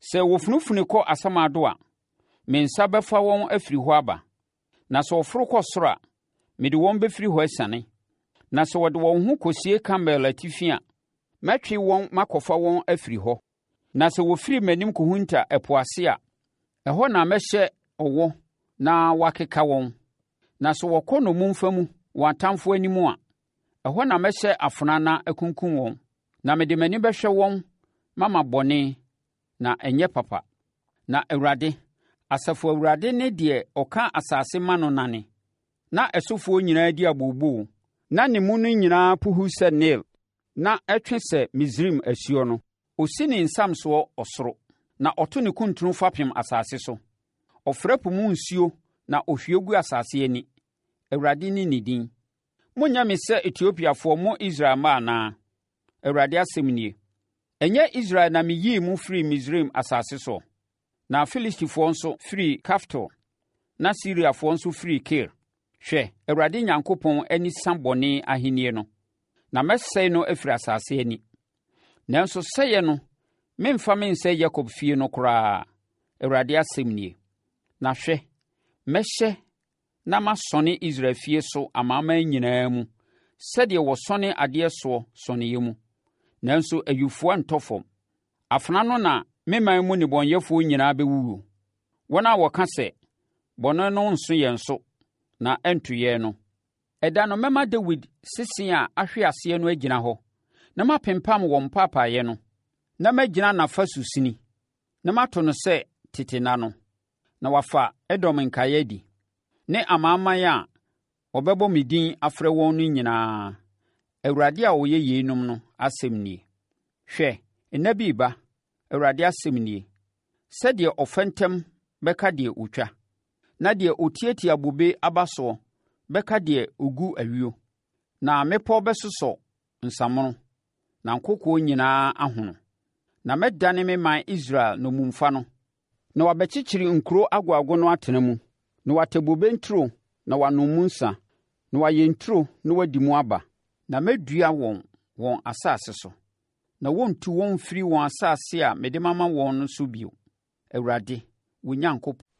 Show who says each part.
Speaker 1: Sɛ wɔfunufuni kɔ asamado a, me nsa bɛfa wɔn afiri hɔ aba. Na sɛ wɔforo kɔ soro a, mede wɔn bɛfiri hɔ asiane. Na sɛ wɔde wɔn ho kɔsie Karmel atifi a, mɛtwe wɔn makɔfa wɔn afiri hɔ. Na sɛ wɔfiri m'anim kɔhunta ɛpo ase a, ɛhɔ na mɛhyɛ ɔwɔ na wakeka wɔn. Na sɛ wɔkɔ nnommumfa mu wɔn atamfoɔ anim a, ɛhɔ na mɛhyɛ afena na akunkum wɔn. Na mede m'ani bɛhwɛ wɔn mama bɔne na ɛnyɛ papa. Na Awurade, Asafo Awurade ne deɛ ɔka asase ma no nane. Na ɛsofoɔ nyinaa di abooboo. Na ne mu no nyinaa puhu sɛ Nil, na ɛtwe sɛ Misraim asuo no. Ɔsi ne nsamsoɔ ɔsoro, na ɔto ne kuntunu fapem asase so. Ɔfrɛ po mu nsuo na ɔhwie gu asase ani. Awurade ne ne din. Monyɛ me sɛ Etiopiafoɔ mo Israel mma anaa? Awurade asɛm nie. Ɛnyɛ Israel na meyii mu firi Misraim asase so, na Filistifoɔ nso firi Kaftor, na Siriafoɔ nso firi Kir. Hwɛ, Awurade Nyankopɔn ani sa bɔne ahennie no, na mɛsɛe no afiri asase ani. Nanso sɛeɛ no, memfa me nsɛ Yakob fie no koraa, Awurade asɛm nie. Na hwɛ, mɛhyɛ na masɔne Israel fie so amanaman nyinaa mu, sɛdeɛ wɔsɔne adeɛ soɔ sɔneeɛ mu. Nanso ayufoɔ ntɔ fam. Afena no na meman mu nnebɔneyɛfoɔ nyinaa bɛwuwu. Wɔn a wɔka sɛ, bɔne no nso yɛn so, na ɛnto yɛn no. Ɛda no mɛma Dawid sese a ahwe aseɛ no agyina hɔ, na mapempam wɔn mpaapaeɛ no, na magyina n'afasu sini, na mato no sɛ tete na no, na wafa Edom nkaeɛ adi, ne amanaman a ɔbɛbɔ me din afrɛ wɔn no nyinaa. Awurade a ɔyɛ yeinom no asɛm nie. Hwɛ, nna bi reba, Awurade asɛm nie, sɛdeɛ ɔfɛntɛm bɛka deɛ ɔtwa, na deɛ ɔtiatia bobe aba soɔ bɛka deɛ ɔgu awio. Na mmepɔ bɛsosɔ nsamono, na nkokoɔ nyinaa ahono. Na mɛdane me man Israel nnommumfa no, na wabɛkyekyere nkuro agwagwa no atena mu, na watɛ bobe nturo na wanom mu nsa, na wayɛ nturo na wadi mu aba. Na mɛdua wɔn asase so, na wɔntu wɔn mfiri wɔn asase a mede mama wɔn no so bio. Awurade, wo Nyankopɔn.